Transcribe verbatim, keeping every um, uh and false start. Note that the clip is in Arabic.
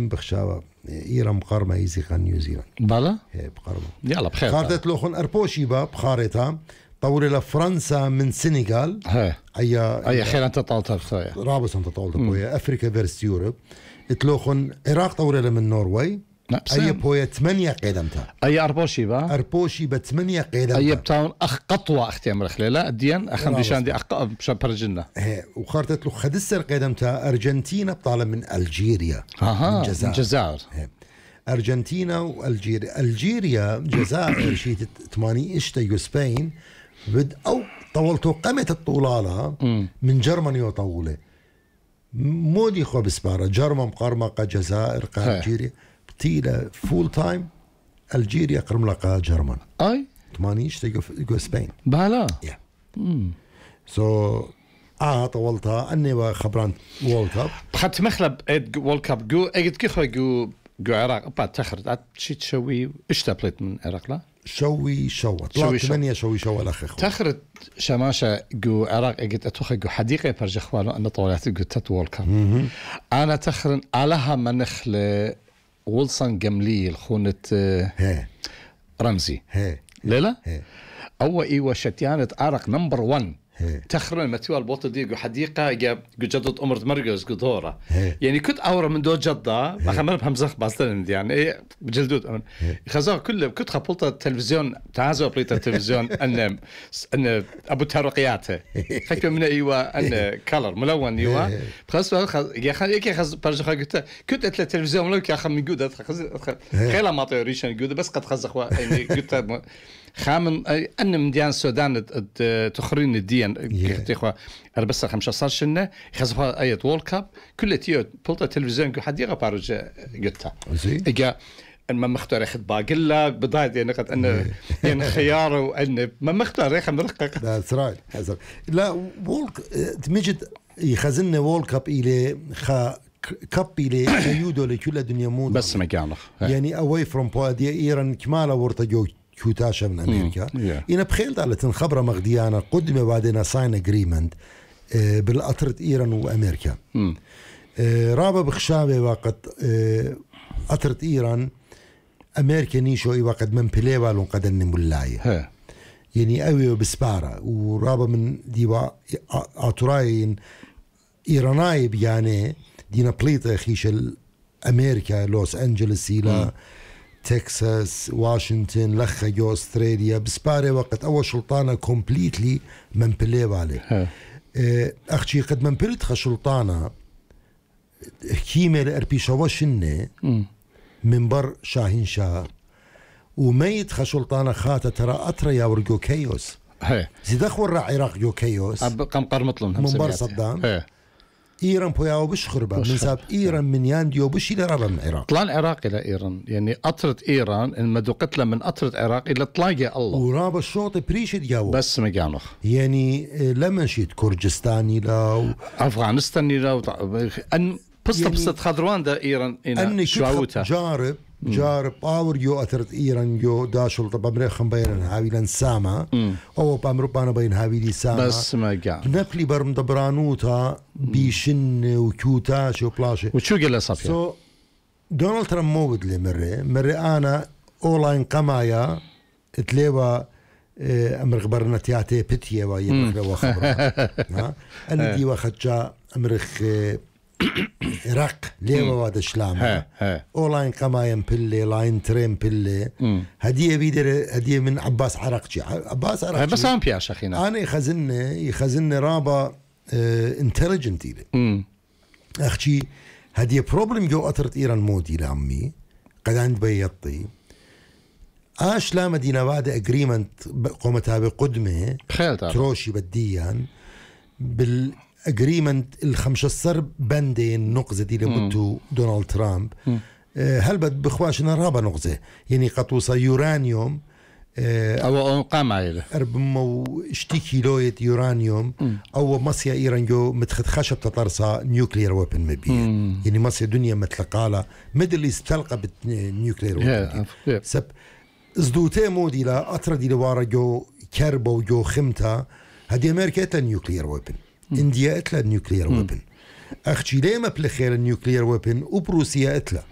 من بخشاوة إيران مقارمة يزيقا نيوزيلاند بلا هي بقارمة يلا بخير خارتت لوخن أربوشي با بخارتها طوري لفرنسا من سنغال هي أي أي خير أنت طالت الخير رابس أنت طالت بويا أفريقيا فيرس يوروب اتلوخن عراق طوري من نرويج أي بويا ثمانية قدمتها أي أربوشي با أربوشي بثمانية قدمتها أي بتاون أخ قطوة أختي أمر خليلة الدين أخم ديشان دي أخ بشان برجلنا هي وخارتت له خدسر قدمتها أرجنتينا بطالة من ألجيريا أها الجزائر الجزائر أرجنتينا والجيريا الجيريا جزائر شيء ثمانية إشتا يوسبين بد أو طولتو قامت الطولالة من جرماني وطولة مودي خو بسبارة جرمان قارمة قا جزائر قا الجيريا بتيلة فول تايم الجيريا قرملقا جرمان أي ثمانية إشتا يوسبين بلا يا سو آه طولتها أني وخبران وول كاب بخدت مخلب إد وول كاب جو إجد كيخو جو جو عراق بعد تخرج شيء تشوي إيش تبليت من العراق لا شوي شو طلعت ثمانية شوي شو الأخ تخرج شماشة جو عراق إجد أتوخى جو حديقة برج إخوانه أن طولت جو تتوال كم أنا تخرن علىها منخل وولسان جمليل خونة رمزي هي ليلة أول إيوة شتيانة عراق نمبر ون تخرن متوى البوطة دي جو حديقة جاب جو جدد أمر مرقز جو دورة يعني كنت أورا من دو جدة بخمر بهمزخ باستلند يعني إيه بجلدود أمن خزاق كله كنت خبلت التلفزيون تعازوا بليت التلفزيون أن أن أبو ترقياته فكر من إيوة أن كلر ملون إيوة خلاص خلاص يا خل يك خز برج قلت كنت أتلا التلفزيون ملون يا خم جودة خز خيلا ما طيريشان جودة بس قد خز أخوة يعني قلت خامن أن مديان السودان تخرين الدين كتيخوا أربعة خمسة صار شنة خزفها أية وول كاب كل تيو بلطة التلفزيون كل حديقة بارج قلتها إجا ما مختار أخذ باقلا بداية يعني قد أن يعني خيار وأن ما مختار أخذ مرقق. That's right. لا وول تمجد يخزننا وول كاب إلى خا كاب إلى يودو لكل الدنيا مود. بس مكانه. يعني away from بوادية إيران كمالا ورتجو كوتاشا من أمريكا mm, yeah. إنا بخيل دالة خبرة مغديانا قدمة بعدين ساين اجريمنت اه بالأطرة إيران وأمريكا mm. اه رابع بخشابة وقت اه أطرة إيران أمريكا نيشو وقت من بليوالون قد النمولاي hey. يعني أوي بسبارة ورابع من ديوا أطراين إيراناي بياني دينا بليطة خيش أمريكا لوس أنجلس إلى mm. تكساس واشنطن لخا جو أستراليا بسبارة وقت أول سلطانة كومبليتلي من بليو عليه أختي قد من بلتخ سلطانة كيمة لأربيشة وشنة من بر شاهين شاه وميت سلطانة خاتة ترى أطرى يا ورجو كيوس زيد أخور عراق جو كيوس كم قرمطلون من بر صدام إيران بوياو بشخربة من ساب إيران من يانديو بشي لرابا من العراق طلع العراق إلى إيران يعني أطرة إيران المدوقت له من أطرة العراق إلى طلاقة الله ورابا الشوط بريش دياو بس مجانخ يعني لما شيت كردستاني لا أفغانستاني لا أن بسط بسط خضروان دا إيران إن شواوتها جارب جارب باور يو أثرت إيران يو داشل طب أمريكا بين هاويلان ساما أو بأمريكا بين هاويلي ساما بس ما جا نقلي برم دبرانوتا بيشن وكيوتاش وبلاشة وشو قال صفيا سو so, دونالد ترامب موجود لي مرة مرة أنا أونلاين قمايا تلوا أمريكا برناتياتي بتيه ويا وخبرها أنا دي وخدجا أمريكا عراق ليه واد شلام أونلاين قمايم بيلي لاين ترين بيلي هدية بيدر هدية من عباس عراقجي عباس عراقجي بس أنا بياش أخينا أنا يخزن يخزن رابا انتليجنت إلي أختي هدية بروبلم جو أثرت إيران مودي لعمي قد عند بيطي آش لا مدينة بعد أجريمنت قومتها بقدمه تروشي بديان بال اجريمنت الخمسة صر بندين نقزة دي لمدو دونالد ترامب أه هل بد بخواشنا رابا نقزة يعني قطوصة يورانيوم أه أو قام عيله أربعة اشتي كيلوية يورانيوم م. أو مصيا إيران جو متخذ خشب تطرسة نيوكلير ويبن مبين يعني مصيا دنيا متلقالة مدل يستلقى بالنيوكلير ويبن yeah, سب ازدوتي مودي لا أطرى دي لوارا جو كربو وجو خمتا هدي أمريكا إتلا نيوكلير ويبن إنديا إتلا نيوكلير ويبن أختي ليه ما بلخير النيوكلير ويبن وبروسيا إتلا